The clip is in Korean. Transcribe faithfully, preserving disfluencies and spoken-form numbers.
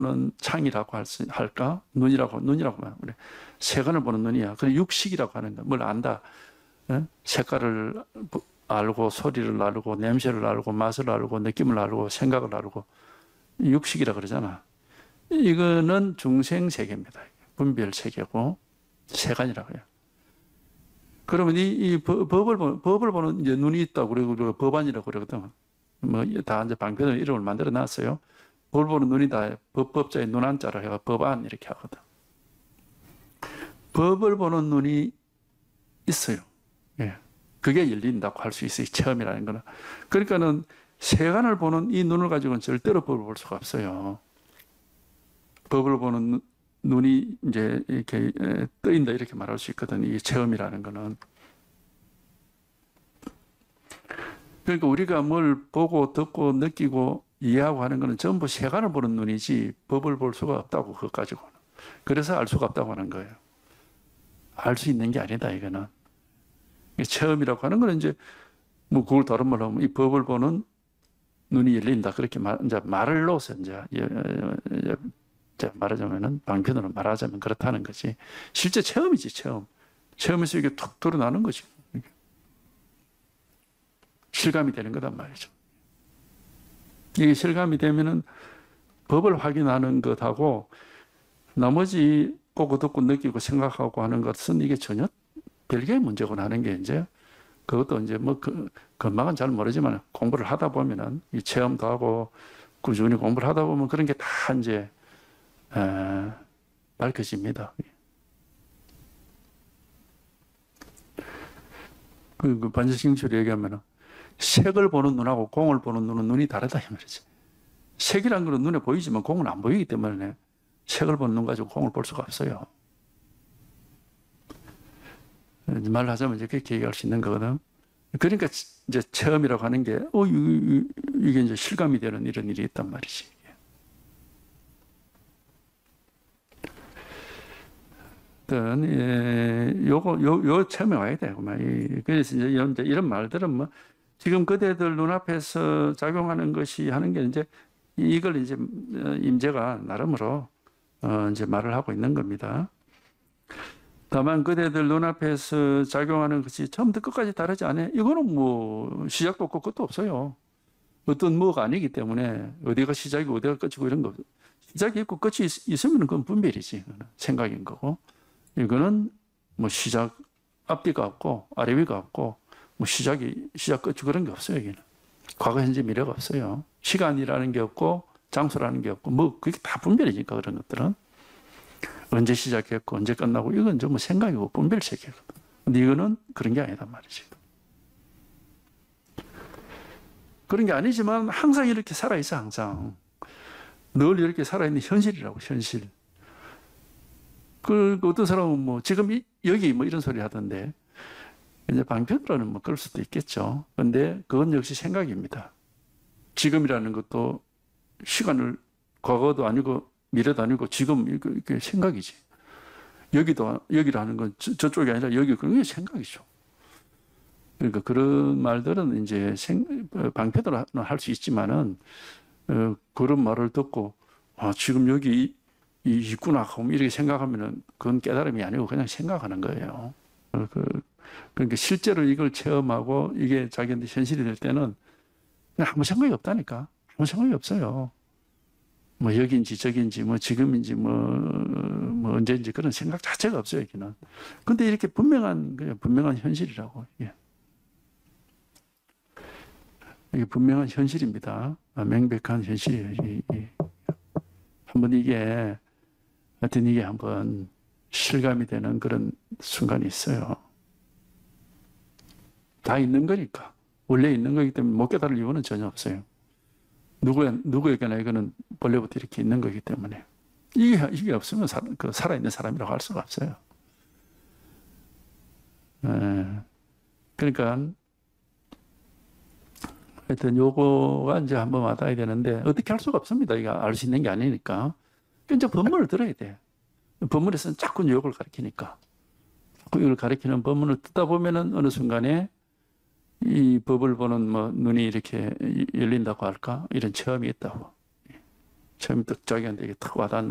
보는 창이라고 할 수, 할까? 눈이라고, 눈이라고 하면 그래. 세간을 보는 눈이야. 그래, 육식이라고 하는 거. 뭘 안다. 예? 색깔을 알고, 소리를 알고, 냄새를 알고, 맛을 알고, 느낌을 알고, 생각을 알고. 육식이라 그러잖아. 이거는 중생세계입니다. 분별세계고, 세간이라고 해요. 그러면 이, 이 법을, 법을 보는 이제 눈이 있다고 그러고, 법안이라고 그러거든. 뭐, 다 이제 방편으로 이름을 만들어 놨어요. 법을 보는 눈이 다 법, 법자의 눈안자로 해가 법안 이렇게 하거든. 법을 보는 눈이 있어요. 예. 그게 열린다고 할 수 있어요. 체험이라는 거는. 그러니까는 세간을 보는 이 눈을 가지고는 절대로 법을 볼 수가 없어요. 법을 보는 눈이 이제 이렇게 뜨인다 이렇게 말할 수 있거든. 이 체험이라는 거는. 그러니까 우리가 뭘 보고 듣고 느끼고 이해하고 하는 거는 전부 세간을 보는 눈이지 법을 볼 수가 없다고 그것 가지고는. 그래서 알 수가 없다고 하는 거예요. 알 수 있는 게 아니다 이거는. 체험이라고 하는 거는 이제 뭐 그걸 다른 말로 하면 이 법을 보는 눈이 열린다 그렇게 말 이제 말을 놓아서 이제, 이제 말하자면은 방편으로 말하자면 그렇다는 거지. 실제 체험이지 체험. 체험에서 이게 툭 드러나는 거지. 실감이 되는 거단 말이죠. 이게 실감이 되면은 법을 확인하는 것하고 나머지 보고 듣고 느끼고 생각하고 하는 것은 이게 전혀 별개의 문제고 하는 게 이제 그것도 이제 뭐 그, 금방은 잘 모르지만 공부를 하다 보면은 이 체험도 하고 꾸준히 공부를 하다 보면 그런 게 다 이제 에, 밝혀집니다. 그, 그 반지식ing처리 얘기하면은 색을 보는 눈하고 공을 보는 눈은 눈이 다르다 이 말이지. 색이란 거는 눈에 보이지만 공은 안 보이기 때문에 색을 보는 눈 가지고 공을 볼 수가 없어요. 말을 하자면 이제 그렇게 얘기할 수 있는 거거든. 그러니까 이제 체험이라고 하는 게, 어, 이게, 이게 이제 실감이 되는 이런 일이 있단 말이지. 예, 요거, 요, 요 체험에 와야 돼. 그래서 이제 이런, 이런 말들은 뭐, 지금 그대들 눈앞에서 작용하는 것이 하는 게 이제 이걸 이제 임재가 나름으로 어 이제 말을 하고 있는 겁니다. 다만 그대들 눈앞에서 작용하는 것이 처음부터 끝까지 다르지 않아요. 이거는 뭐 시작도 없고 끝도 없어요. 어떤 뭐가 아니기 때문에 어디가 시작이고 어디가 끝이고 이런 거 시작이 있고 끝이 있, 있으면 그건 분별이지. 생각인 거고. 이거는 뭐 시작 앞뒤가 없고 아래위가 없고 뭐 시작이 시작 끝이 그런 게 없어요. 여기는 과거 현재 미래가 없어요. 시간이라는 게 없고 장소라는 게 없고 뭐 그게 다 분별이니까 그런 것들은 언제 시작했고 언제 끝나고 이건 좀 뭐 생각이고 분별 세계거든. 근데 이거는 그런 게 아니단 말이지. 그런 게 아니지만 항상 이렇게 살아 있어. 항상 늘 이렇게 살아 있는 현실이라고 현실. 그 어떤 사람은 뭐 지금 이, 여기 뭐 이런 소리 하던데. 이제 방편으로는 뭐 그럴 수도 있겠죠. 그런데 그건 역시 생각입니다. 지금이라는 것도 시간을 과거도 아니고 미래도 아니고 지금 이게 생각이지. 여기도 여기라는 건 저, 저쪽이 아니라 여기 그런 게 생각이죠. 그러니까 그런 말들은 이제 생, 방편으로 할 수 있지만은 어, 그런 말을 듣고 아, 지금 여기 이, 있구나 하고 이렇게 생각하면은 그건 깨달음이 아니고 그냥 생각하는 거예요. 그, 그러니까 실제로 이걸 체험하고 이게 자기한테 현실이 될 때는 그냥 아무 생각이 없다니까. 아무 생각이 없어요. 뭐 여기인지 저기인지 뭐 지금인지 뭐, 뭐 언제인지 그런 생각 자체가 없어요. 여기는. 근데 이렇게 분명한 그냥 분명한 현실이라고. 예. 이게 분명한 현실입니다. 아, 명백한 현실이에요. 이, 이. 한번 이게 하여튼 이게 한번 실감이 되는 그런 순간이 있어요. 다 있는 거니까. 원래 있는 거기 때문에 못 깨달을 이유는 전혀 없어요. 누구, 누구에게나 이거는 본래부터 이렇게 있는 거기 때문에. 이게, 이게 없으면 사, 그 살아있는 사람이라고 할 수가 없어요. 에, 그러니까, 하여튼 요거가 이제 한번 와닿아야 되는데, 어떻게 할 수가 없습니다. 이거 알 수 있는 게 아니니까. 이제 법문을 들어야 돼. 법문에서는 자꾸 요걸 가르치니까. 이걸 가르치는 법문을 듣다 보면은 어느 순간에 이 법을 보는 뭐 눈이 이렇게 열린다고 할까? 이런 체험이 있다고. 처음부터 자기한테 이게 탁 와닿는